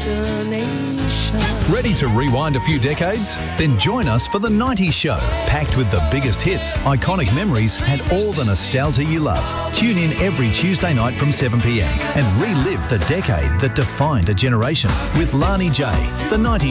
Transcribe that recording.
destination. Ready to rewind a few decades? Then join us for The 90s Show, packed with the biggest hits, iconic memories and all the nostalgia you love. Tune in every Tuesday night from 7pm and relive the decade that defined a generation with Lani J. The 90s